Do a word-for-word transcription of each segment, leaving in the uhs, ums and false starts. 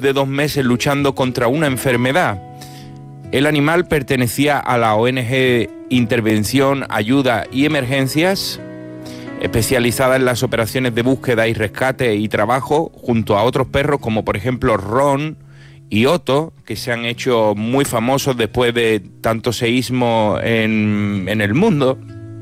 de dos meses luchando contra una enfermedad. El animal pertenecía a la O N G Intervención, Ayuda y Emergencias, especializada en las operaciones de búsqueda y rescate y trabajo, junto a otros perros como por ejemplo Ron y Otto, que se han hecho muy famosos después de tanto seísmo en, en el mundo,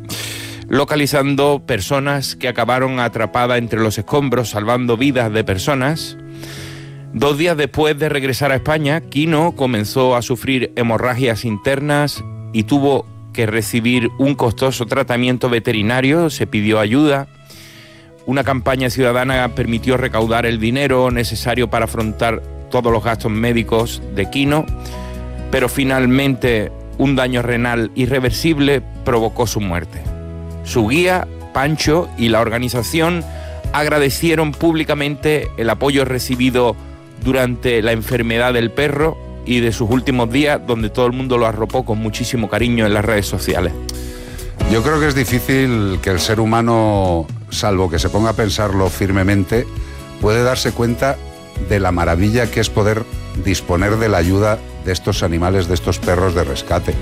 localizando personas que acabaron atrapadas entre los escombros, salvando vidas de personas. Dos días después de regresar a España, Kino comenzó a sufrir hemorragias internas y tuvo que recibir un costoso tratamiento veterinario. Se pidió ayuda. Una campaña ciudadana permitió recaudar el dinero necesario para afrontar todos los gastos médicos de Kino, pero finalmente un daño renal irreversible provocó su muerte. Su guía, Pancho, y la organización agradecieron públicamente el apoyo recibido durante la enfermedad del perro y de sus últimos días, donde todo el mundo lo arropó con muchísimo cariño en las redes sociales. Yo creo que es difícil que el ser humano, salvo que se ponga a pensarlo firmemente, puede darse cuenta de la maravilla que es poder disponer de la ayuda de estos animales, de estos perros de rescate.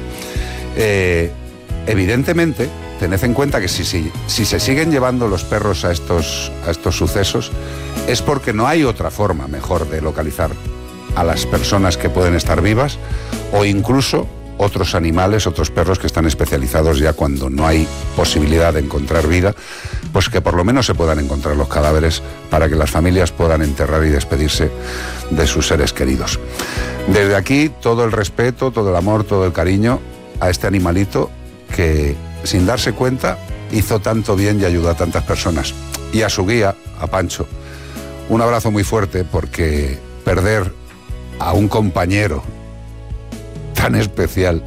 Eh, evidentemente, tened en cuenta que si, si, si se siguen llevando los perros a estos, a estos sucesos, es porque no hay otra forma mejor de localizar a las personas que pueden estar vivas, o incluso otros animales, otros perros que están especializados ya cuando no hay posibilidad de encontrar vida, pues que por lo menos se puedan encontrar los cadáveres para que las familias puedan enterrar y despedirse de sus seres queridos. Desde aquí, todo el respeto, todo el amor, todo el cariño a este animalito que, sin darse cuenta, hizo tanto bien y ayudó a tantas personas. Y a su guía, a Pancho, un abrazo muy fuerte, porque perder a un compañero tan especial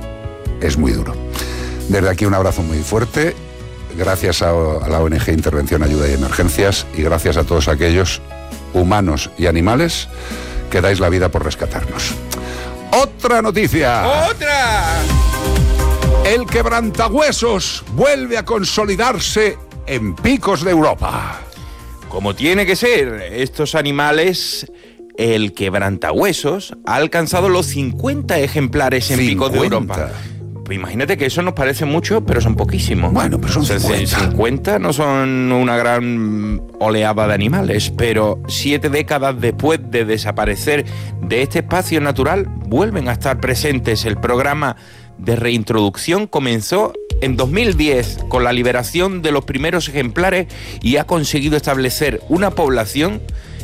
es muy duro. Desde aquí un abrazo muy fuerte, gracias a, a la O N G Intervención, Ayuda y Emergencias, y gracias a todos aquellos humanos y animales que dais la vida por rescatarnos. ¡Otra noticia! ¡Otra! El quebrantahuesos vuelve a consolidarse en picos de Europa. Como tiene que ser, estos animales... El quebrantahuesos ha alcanzado los cincuenta ejemplares en picos de Europa. Pues imagínate que eso nos parece mucho, pero son poquísimos. Bueno, pero son cincuenta. cincuenta no son una gran oleada de animales, pero siete décadas después de desaparecer de este espacio natural, vuelven a estar presentes. El programa de reintroducción comenzó en dos mil diez con la liberación de los primeros ejemplares y ha conseguido establecer una población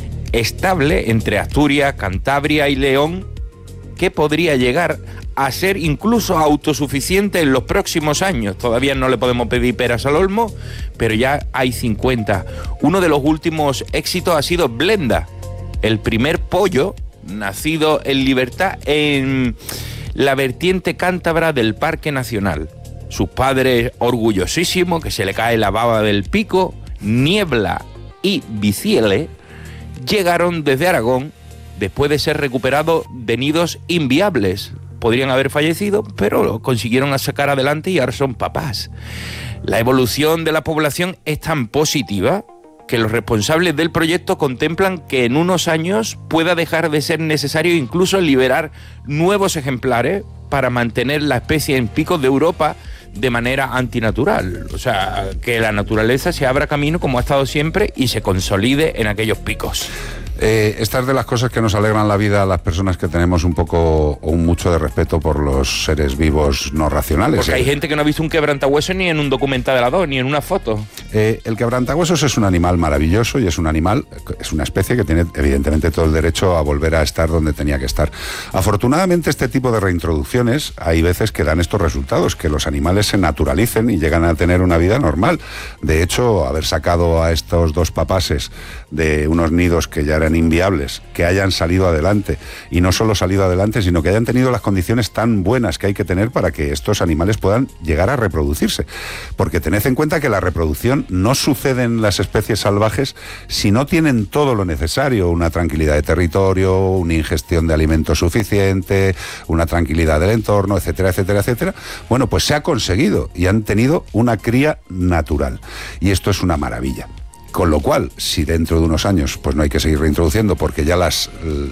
estable entre Asturias, Cantabria y León, que podría llegar a ser incluso autosuficiente en los próximos años. Todavía no le podemos pedir peras al olmo, pero ya hay cincuenta. Uno de los últimos éxitos ha sido Blenda, el primer pollo nacido en libertad en la vertiente cántabra del Parque Nacional. Sus padres orgullosísimos, que se le cae la baba del pico, Niebla y Biciele, llegaron desde Aragón después de ser recuperados de nidos inviables. Podrían haber fallecido, pero consiguieron sacar adelante y ahora son papás. La evolución de la población es tan positiva que los responsables del proyecto contemplan que en unos años pueda dejar de ser necesario incluso liberar nuevos ejemplares para mantener la especie en picos de Europa de manera antinatural. O sea, que la naturaleza se abra camino como ha estado siempre y se consolide en aquellos picos. Eh, esta es de las cosas que nos alegran la vida a las personas que tenemos un poco o un mucho de respeto por los seres vivos no racionales. Porque hay gente que no ha visto un quebrantahuesos ni en un documental de la dos, ni en una foto. Eh, el quebrantahuesos es un animal maravilloso y es un animal, es una especie que tiene evidentemente todo el derecho a volver a estar donde tenía que estar. Afortunadamente, este tipo de reintroducciones hay veces que dan estos resultados, que los animales se naturalicen y llegan a tener una vida normal. De hecho, haber sacado a estos dos papases de unos nidos que ya eran inviables, que hayan salido adelante, y no solo salido adelante, sino que hayan tenido las condiciones tan buenas que hay que tener para que estos animales puedan llegar a reproducirse. Porque tened en cuenta que la reproducción no sucede en las especies salvajes si no tienen todo lo necesario, una tranquilidad de territorio, una ingestión de alimentos suficiente, una tranquilidad del entorno, etcétera, etcétera, etcétera. Bueno, pues se ha conseguido y han tenido una cría natural. Y esto es una maravilla. Con lo cual, si dentro de unos años pues no hay que seguir reintroduciendo porque ya las,